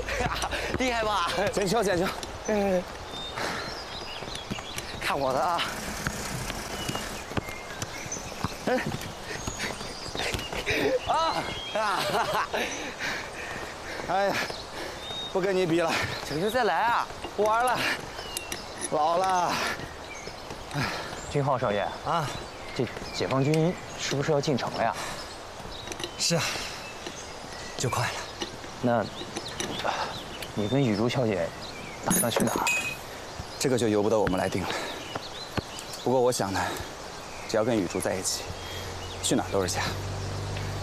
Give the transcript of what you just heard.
厉害吧？ 捡球，捡球。 看我的啊！ 哎呀，不跟你比了， 球球再来啊！不玩了， 老了。 君浩少爷啊，这解放军是不是要进城了呀？ 是啊，就快了。 那，你跟雨珠小姐打算去哪儿？ 这个就由不得我们来定了。不过我想呢，只要跟雨珠在一起，去哪儿都是家。